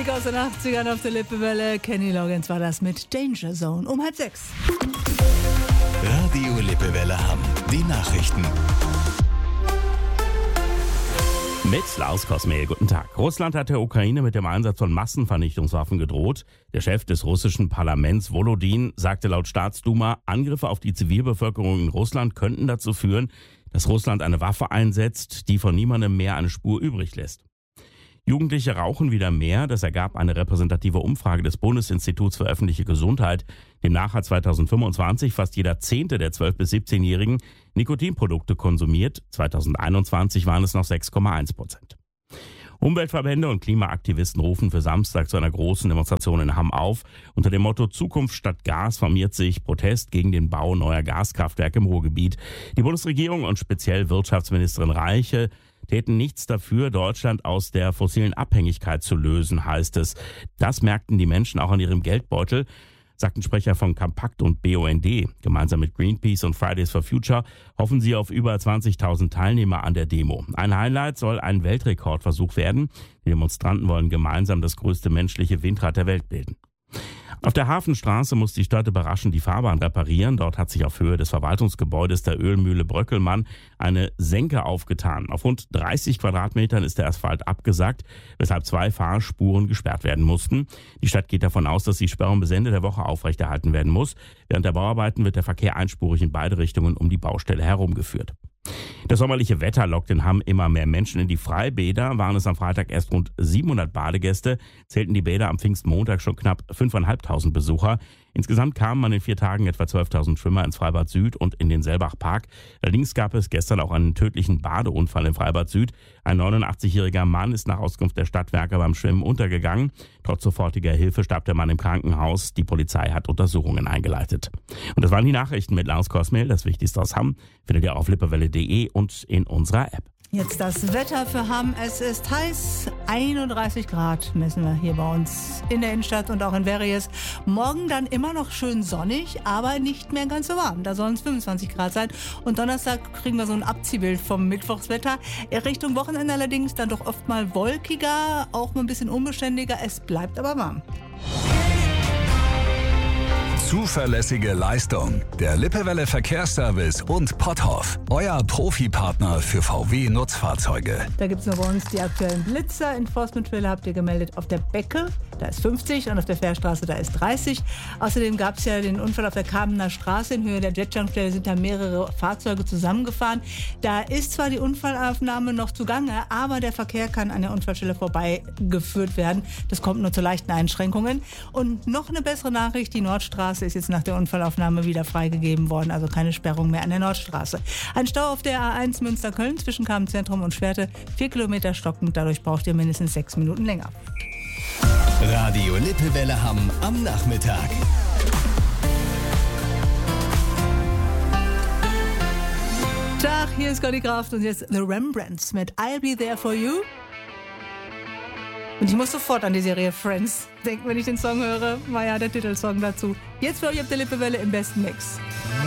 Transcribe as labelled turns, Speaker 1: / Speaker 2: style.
Speaker 1: Musik aus den 80ern auf der Lippewelle. Kenny Loggins war das mit Danger Zone um 5:30.
Speaker 2: Radio Lippewelle Hamm. Die Nachrichten.
Speaker 3: Mit Lars Kosmel, guten Tag. Russland hat der Ukraine mit dem Einsatz von Massenvernichtungswaffen gedroht. Der Chef des russischen Parlaments, Volodin, sagte laut Staatsduma, Angriffe auf die Zivilbevölkerung in Russland könnten dazu führen, dass Russland eine Waffe einsetzt, die von niemandem mehr eine Spur übrig lässt. Jugendliche rauchen wieder mehr, das ergab eine repräsentative Umfrage des Bundesinstituts für öffentliche Gesundheit. Demnach hat 2025 fast jeder Zehnte der 12- bis 17-Jährigen Nikotinprodukte konsumiert. 2021 waren es noch 6,1%. Umweltverbände und Klimaaktivisten rufen für Samstag zu einer großen Demonstration in Hamm auf. Unter dem Motto Zukunft statt Gas formiert sich Protest gegen den Bau neuer Gaskraftwerke im Ruhrgebiet. Die Bundesregierung und speziell Wirtschaftsministerin Reiche täten nichts dafür, Deutschland aus der fossilen Abhängigkeit zu lösen, heißt es. Das merkten die Menschen auch an ihrem Geldbeutel, sagten Sprecher von Compact und BUND. Gemeinsam mit Greenpeace und Fridays for Future hoffen sie auf über 20.000 Teilnehmer an der Demo. Ein Highlight soll ein Weltrekordversuch werden. Die Demonstranten wollen gemeinsam das größte menschliche Windrad der Welt bilden. Auf der Hafenstraße muss die Stadt überraschend die Fahrbahn reparieren. Dort hat sich auf Höhe des Verwaltungsgebäudes der Ölmühle Bröckelmann eine Senke aufgetan. Auf rund 30 Quadratmetern ist der Asphalt abgesackt, weshalb 2 Fahrspuren gesperrt werden mussten. Die Stadt geht davon aus, dass die Sperrung bis Ende der Woche aufrechterhalten werden muss. Während der Bauarbeiten wird der Verkehr einspurig in beide Richtungen um die Baustelle herumgeführt. Das sommerliche Wetter lockt in Hamm immer mehr Menschen in die Freibäder. Waren es am Freitag erst rund 700 Badegäste, zählten die Bäder am Pfingstmontag schon knapp 5.500 Besucher. Insgesamt kamen an den 4 Tagen etwa 12.000 Schwimmer ins Freibad Süd und in den Selbachpark. Allerdings gab es gestern auch einen tödlichen Badeunfall im Freibad Süd. Ein 89-jähriger Mann ist nach Auskunft der Stadtwerke beim Schwimmen untergegangen. Trotz sofortiger Hilfe starb der Mann im Krankenhaus. Die Polizei hat Untersuchungen eingeleitet. Und das waren die Nachrichten mit Lars Kosmel. Das Wichtigste aus Hamm findet ihr auf lippewelle.de und in unserer App.
Speaker 1: Jetzt das Wetter für Hamm. Es ist heiß. 31 Grad messen wir hier bei uns in der Innenstadt und auch in Verries. Morgen dann immer noch schön sonnig, aber nicht mehr ganz so warm. Da sollen es 25 Grad sein. Und Donnerstag kriegen wir so ein Abziehbild vom Mittwochswetter. Richtung Wochenende allerdings dann doch oft mal wolkiger, auch mal ein bisschen unbeständiger. Es bleibt aber warm.
Speaker 2: Zuverlässige Leistung. Der Lippewelle Verkehrsservice und Potthoff. Euer Profipartner für VW-Nutzfahrzeuge.
Speaker 1: Da gibt es noch bei uns die aktuellen Blitzer. Enforcement-Fälle habt ihr gemeldet auf der Becke. Da ist 50 und auf der Fährstraße, da ist 30. Außerdem gab es ja den Unfall auf der Kamener Straße. In Höhe der Jetjunkstelle sind da mehrere Fahrzeuge zusammengefahren. Da ist zwar die Unfallaufnahme noch zugange, aber der Verkehr kann an der Unfallstelle vorbeigeführt werden. Das kommt nur zu leichten Einschränkungen. Und noch eine bessere Nachricht, die Nordstraße ist jetzt nach der Unfallaufnahme wieder freigegeben worden. Also keine Sperrung mehr an der Nordstraße. Ein Stau auf der A1 Münster-Köln zwischen Kamenzentrum und Schwerte. 4 Kilometer stockend, dadurch braucht ihr mindestens 6 Minuten länger.
Speaker 2: Radio Lippewelle Hamm am Nachmittag.
Speaker 1: Tag, hier ist Conny Kraft und jetzt The Rembrandts mit I'll Be There For You. Und ich muss sofort an die Serie Friends denken, wenn ich den Song höre. War ja der Titelsong dazu. Jetzt für euch auf der Lippewelle im besten Mix.